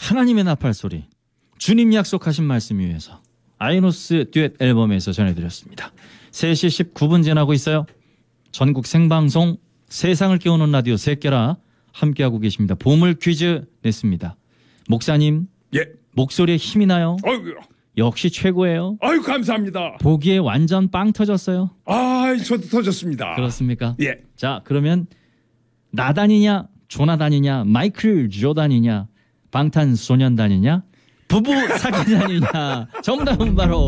하나님의 나팔 소리, 주님 약속하신 말씀 위에서 아이노스 듀엣 앨범에서 전해드렸습니다. 3시 19분 지나고 있어요. 전국 생방송 세상을 깨우는 라디오 새끼라 함께하고 계십니다. 보물 퀴즈 냈습니다. 목사님, 예. 목소리에 힘이 나요. 아이고, 역시 최고예요. 아유 감사합니다. 보기에 완전 빵 터졌어요. 아, 저도 터졌습니다. 그렇습니까? 예. 자, 그러면 나단이냐, 조나단이냐, 마이클 조단이냐, 방탄소년단이냐, 부부 사귀자니냐. 정답은 바로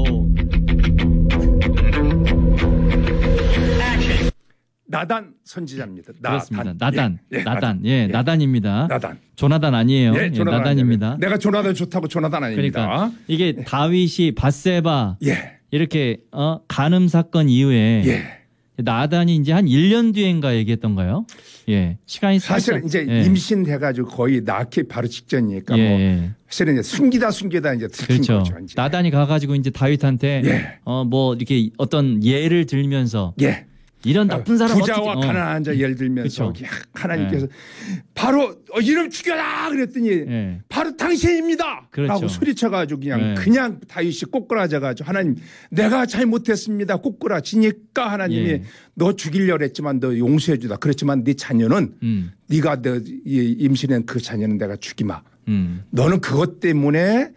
나단 선지자입니다. 그렇습니다. 나단. 예, 나단. 예, 나단입니다. 나단. 조나단 아니에요. 예, 조나단 나단입니다. 아닙니다. 내가 조나단 좋다고 조나단 아닙니다. 그러니까 이게 다윗이 밧세바 예. 이렇게 간음 사건 이후에 예. 나단이 이제 한 1년 뒤인가 얘기했던가요? 예. 시간이 사실 살짝, 이제 예. 임신해가지고 거의 낳기 바로 직전이니까 예, 뭐 예. 사실은 이제 숨기다 이제 들킨 그렇죠. 거죠. 이제. 나단이 가가지고 이제 다윗한테 예. 뭐 이렇게 어떤 예를 들면서 예. 이런 나쁜 사람 부자와 어떻게 가난한 자 예를 들면서 그쵸. 하나님께서 바로 이름 죽여라 그랬더니 예. 바로 당신입니다. 그렇죠. 라고 소리쳐가지고 예. 그냥 다윗이 꼬꾸라져가지고 하나님 내가 잘못했습니다. 꼬꾸라지니까 하나님이 예. 너 죽이려고 했지만 너 용서해 주다. 그렇지만 네 자녀는 네가 너 임신한 그 자녀는 내가 죽이마. 너는 그것 때문에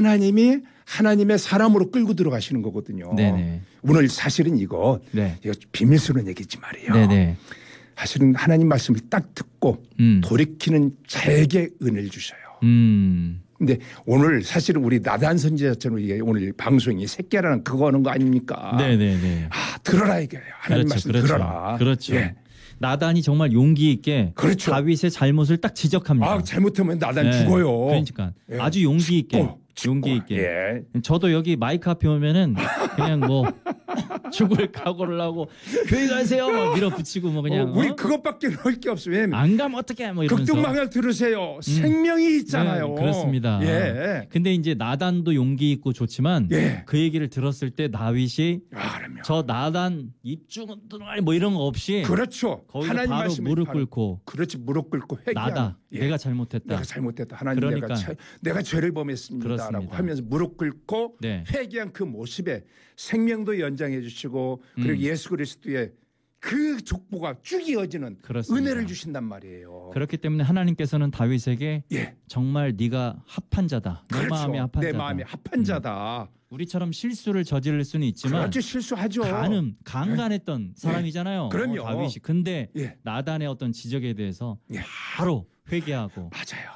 하나님의 사람으로 끌고 들어가시는 거거든요. 네네. 오늘 사실은 이거 비밀스러운 얘기지 말이에요. 네네. 사실은 하나님 말씀을 딱 듣고 돌이키는 자에게 은혜를 주셔요. 근데 오늘 사실은 우리 나단 선지자처럼 이게 오늘 방송이 새끼라는 그거 하는 거 아닙니까? 네네네. 들어라 이거예요. 하나님 말씀 들어라. 그렇죠. 예. 나단이 정말 용기 있게 그렇죠. 다윗의 잘못을 딱 지적합니다. 잘못하면 나단 예. 죽어요. 그러니까 예. 아주 용기 있게. 죽고. 용기 있게. 예. 저도 여기 마이크 앞에 오면은 그냥 뭐 죽을 각오를 하고 교회 가세요 막 밀어붙이고 뭐 그냥 우리 그것밖에 할 게 없어요. 왜냐면 안 가면 어떡해 뭐 이러면서. 극동방을 들으세요. 생명이 있잖아요. 네, 그렇습니다. 예. 근데 이제 나단도 용기 있고 좋지만 예. 그 얘기를 들었을 때 다윗이 그럼요. 저 나단 입중은 뭐 이런 거 없이 그렇죠. 거기서 하나님 바로 말씀을 무릎 꿇고 그렇지 무릎 꿇고 회개하는. 나다 내가 잘못했다. 내가 잘못했다. 하나님 그러니까. 내가 죄를 범했습니다라고 그렇습니다. 하면서 무릎 꿇고 네. 회개한 그 모습에 생명도 연장해 주시고 그리고 예수 그리스도의 그 족보가 쭉 이어지는 그렇습니다. 은혜를 주신단 말이에요. 그렇기 때문에 하나님께서는 다윗에게 예. 정말 네가 합한 자다. 내 그렇죠. 마음이 합한 내 자다. 마음이 합한 자다. 우리처럼 실수를 저지를 수는 있지만 그렇죠. 실수하죠. 강간했던 사람이잖아요. 그럼요. 다윗이. 근데 예. 나단의 어떤 지적에 대해서 예. 바로 회개하고 맞아요.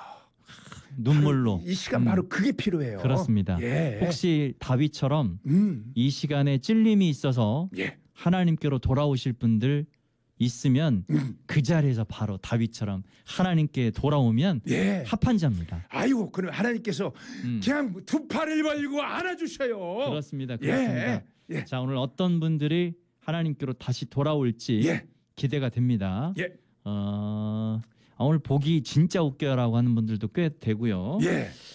눈물로 이 시간 바로 그게 필요해요. 그렇습니다. 예. 혹시 다윗처럼 음. 이 시간에 찔림이 있어서 예. 하나님께로 돌아오실 분들 있으면 그 자리에서 바로 다윗처럼 하나님께 돌아오면 예. 합한 자입니다. 아이고 그럼 하나님께서 그냥 두 팔을 벌리고 안아주셔요. 그렇습니다. 그렇습니다. 예. 자, 오늘 어떤 분들이 하나님께로 다시 돌아올지 예. 기대가 됩니다. 예. 오늘 보기 진짜 웃겨요라고 하는 분들도 꽤 되고요. 예.